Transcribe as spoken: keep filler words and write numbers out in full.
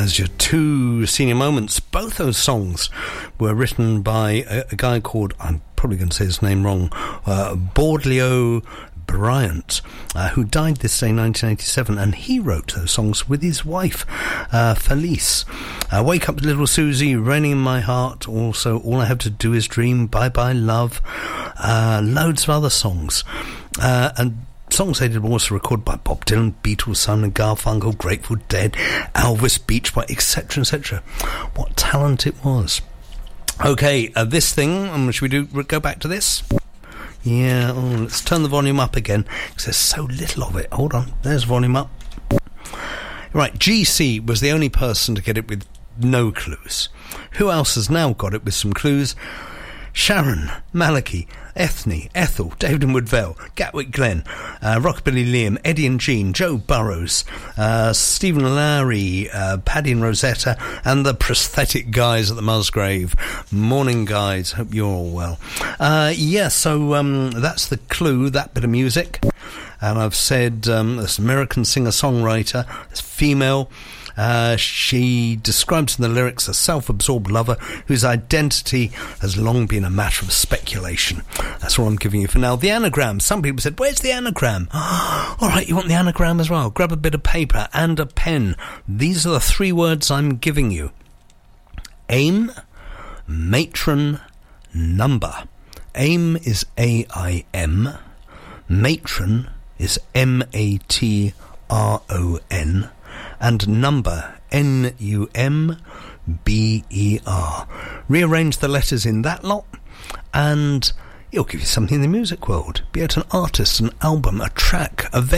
As your two senior moments, both those songs were written by a, a guy called, I'm probably going to say his name wrong, uh, Baudelaire Bryant, uh, who died this day in nineteen eighty-seven, and he wrote those songs with his wife, uh, Felice. Uh, Wake Up Little Susie, Raining in My Heart, also All I Have to Do Is Dream, Bye Bye Love, uh, loads of other songs. Uh, and songs they did were also recorded by Bob Dylan, Beatles, Simon & Garfunkel, Grateful Dead, Elvis, Beach Boys, et cetera, et cetera. What talent it was. Okay, uh, this thing, um, should we do go back to this? Yeah, oh, let's turn the volume up again, because there's so little of it. Hold on, there's volume up. Right, G C was the only person to get it with no clues. Who else has now got it with some clues? Sharon, Malachi, Ethne, Ethel, David and Woodvale, Gatwick Glen, uh, Rockabilly Liam, Eddie and Jean, Joe Burrows, uh, Stephen Lowry, uh, Paddy and Rosetta, and the prosthetic guys at the Musgrave. Morning, guys. Hope you're all well. Uh, yeah, so um, that's the clue, that bit of music. And I've said um, this American singer-songwriter, this female. Uh, she describes in the lyrics a self-absorbed lover whose identity has long been a matter of speculation. That's all I'm giving you for now. The anagram. Some people said, where's the anagram? All right, you want the anagram as well? Grab a bit of paper and a pen. These are the three words I'm giving you. Aim, matron, number. Aim is A I M. Matron is M A T R O N. And number, N U M B E R. Rearrange the letters in that lot, and it'll give you something in the music world. Be it an artist, an album, a track, a venue.